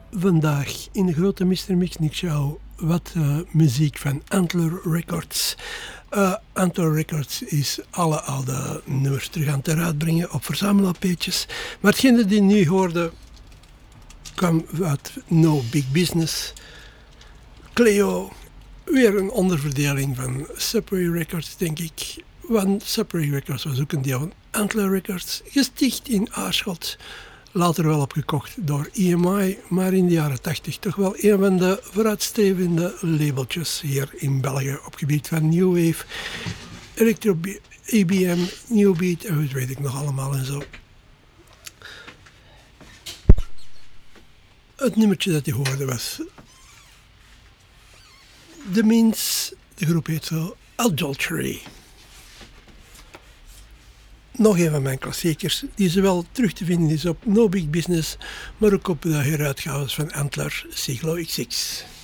Vandaag in de grote Mr. Mixnik Show wat muziek van Antler Records. Antler Records is alle oude nummers terug aan het uitbrengen op verzamelaarpeetjes. Maar hetgene die nu hoorde kwam uit No Big Business. Cleo, weer een onderverdeling van Subway Records, denk ik. Want Subway Records was ook een deel van Antler Records, gesticht in Aarschot. Later wel opgekocht door EMI, maar in de jaren 80 toch wel een van de vooruitstrevende labeltjes hier in België op gebied van New Wave, Electro EBM, New Beat en wat weet ik nog allemaal en zo. Het nummertje dat je hoorde was The Means, de groep heet zo Adultery. Nog een van mijn klassiekers, die zowel terug te vinden is op No Big Business, maar ook op de heruitgaves van Antler Siglo XX.